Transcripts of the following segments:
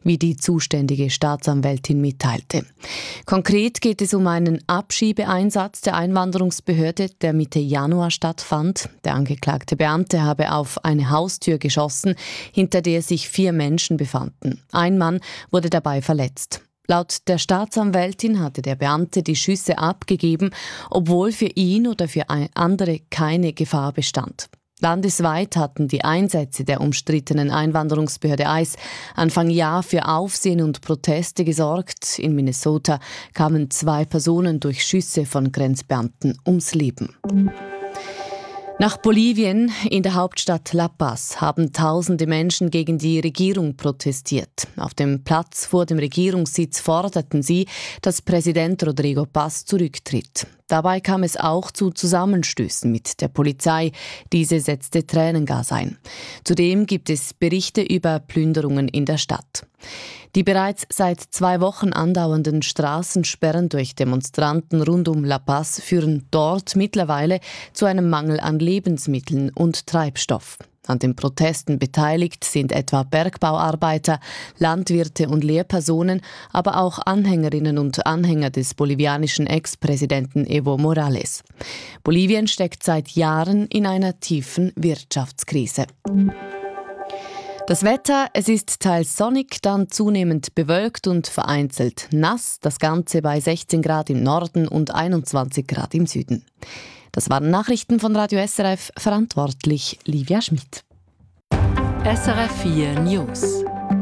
wie die zuständige Staatsanwältin mitteilte. Konkret geht es um einen Abschiebeeinsatz der Einwanderungsbehörde, der Mitte Januar stattfand. Der angeklagte Beamte habe auf eine Haustür geschossen, hinter der sich 4 Menschen befanden. Ein Mann wurde dabei verletzt. Laut der Staatsanwältin hatte der Beamte die Schüsse abgegeben, obwohl für ihn oder für andere keine Gefahr bestand. Landesweit hatten die Einsätze der umstrittenen Einwanderungsbehörde ICE Anfang Jahr für Aufsehen und Proteste gesorgt. In Minnesota kamen 2 Personen durch Schüsse von Grenzbeamten ums Leben. Nach Bolivien, in der Hauptstadt La Paz, haben tausende Menschen gegen die Regierung protestiert. Auf dem Platz vor dem Regierungssitz forderten sie, dass Präsident Rodrigo Paz zurücktritt. Dabei kam es auch zu Zusammenstößen mit der Polizei. Diese setzte Tränengas ein. Zudem gibt es Berichte über Plünderungen in der Stadt. Die bereits seit 2 Wochen andauernden Straßensperren durch Demonstranten rund um La Paz führen dort mittlerweile zu einem Mangel an Lebensmitteln und Treibstoff. An den Protesten beteiligt sind etwa Bergbauarbeiter, Landwirte und Lehrpersonen, aber auch Anhängerinnen und Anhänger des bolivianischen Ex-Präsidenten Evo Morales. Bolivien steckt seit Jahren in einer tiefen Wirtschaftskrise. Das Wetter, es ist teils sonnig, dann zunehmend bewölkt und vereinzelt nass. Das Ganze bei 16 Grad im Norden und 21 Grad im Süden. Das waren Nachrichten von Radio SRF, verantwortlich Livia Schmidt. SRF 4 News.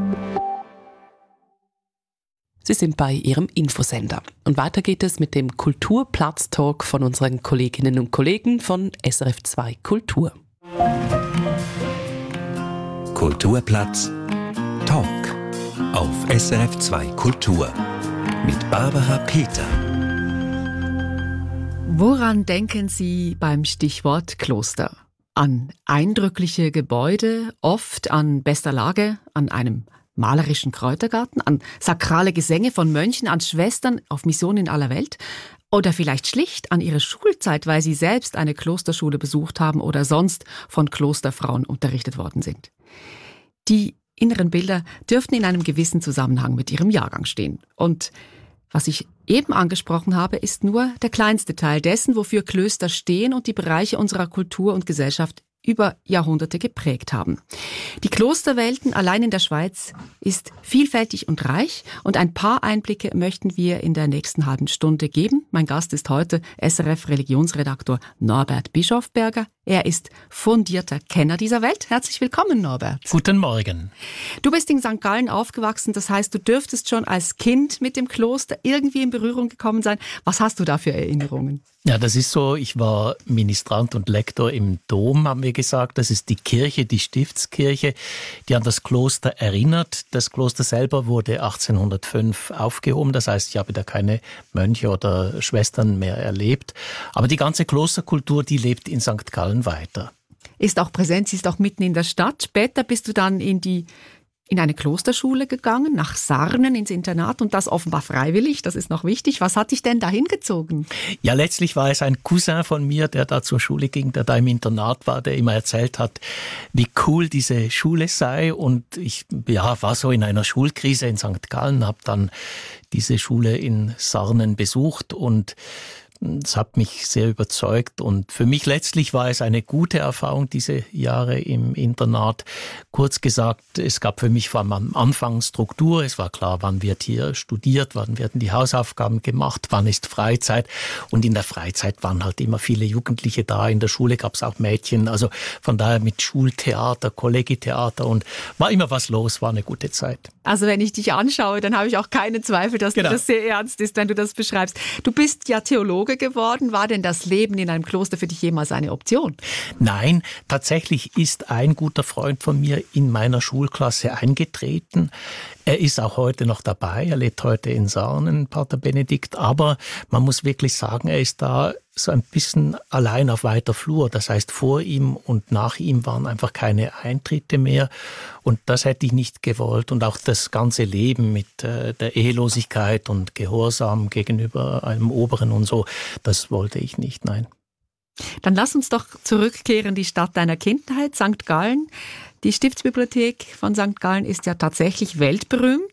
Sie sind bei Ihrem Infosender. Und weiter geht es mit dem Kulturplatz-Talk von unseren Kolleginnen und Kollegen von SRF 2 Kultur. Kulturplatz Talk auf SRF 2 Kultur mit Barbara Peter. Woran denken Sie beim Stichwort Kloster? An eindrückliche Gebäude, oft an bester Lage, an einem malerischen Kräutergarten, an sakrale Gesänge von Mönchen, an Schwestern auf Mission in aller Welt? Oder vielleicht schlicht an Ihre Schulzeit, weil Sie selbst eine Klosterschule besucht haben oder sonst von Klosterfrauen unterrichtet worden sind? Die inneren Bilder dürften in einem gewissen Zusammenhang mit Ihrem Jahrgang stehen. Und was ich eben angesprochen habe, ist nur der kleinste Teil dessen, wofür Klöster stehen und die Bereiche unserer Kultur und Gesellschaft über Jahrhunderte geprägt haben. Die Klosterwelten allein in der Schweiz ist vielfältig und reich und ein paar Einblicke möchten wir in der nächsten halben Stunde geben. Mein Gast ist heute SRF-Religionsredaktor Norbert Bischofberger. Er ist fundierter Kenner dieser Welt. Herzlich willkommen, Norbert. Guten Morgen. Du bist in St. Gallen aufgewachsen, das heißt, du dürftest schon als Kind mit dem Kloster irgendwie in Berührung gekommen sein. Was hast du da für Erinnerungen? Ja, das ist so. Ich war Ministrant und Lektor im Dom, haben wir gesagt. Das ist die Kirche, die Stiftskirche, die an das Kloster erinnert. Das Kloster selber wurde 1805 aufgehoben. Das heißt, ich habe da keine Mönche oder Schwestern mehr erlebt. Aber die ganze Klosterkultur, die lebt in St. Gallen weiter. Ist auch präsent, sie ist auch mitten in der Stadt. Später bist du dann in eine Klosterschule gegangen, nach Sarnen ins Internat und das offenbar freiwillig, das ist noch wichtig. Was hat dich denn dahin gezogen? Ja, letztlich war es ein Cousin von mir, der da zur Schule ging, der da im Internat war, der immer erzählt hat, wie cool diese Schule sei. Und ich war so in einer Schulkrise in St. Gallen, habe dann diese Schule in Sarnen besucht und es hat mich sehr überzeugt und für mich letztlich war es eine gute Erfahrung, diese Jahre im Internat. Kurz gesagt, es gab für mich am Anfang Struktur. Es war klar, wann wird hier studiert, wann werden die Hausaufgaben gemacht, wann ist Freizeit. Und in der Freizeit waren halt immer viele Jugendliche da. In der Schule gab es auch Mädchen. Also von daher mit Schultheater, Kollegietheater und war immer was los, war eine gute Zeit. Also wenn ich dich anschaue, dann habe ich auch keine Zweifel, dass Genau. das sehr ernst ist, wenn du das beschreibst. Du bist ja Theologe geworden. War denn das Leben in einem Kloster für dich jemals eine Option? Nein, tatsächlich ist ein guter Freund von mir in meiner Schulklasse eingetreten. Er ist auch heute noch dabei. Er lebt heute in Sarnen, Pater Benedikt. Aber man muss wirklich sagen, er ist da so ein bisschen allein auf weiter Flur. Das heißt, vor ihm und nach ihm waren einfach keine Eintritte mehr. Und das hätte ich nicht gewollt. Und auch das ganze Leben mit der Ehelosigkeit und Gehorsam gegenüber einem Oberen und so, das wollte ich nicht, nein. Dann lass uns doch zurückkehren in die Stadt deiner Kindheit, St. Gallen. Die Stiftsbibliothek von St. Gallen ist ja tatsächlich weltberühmt.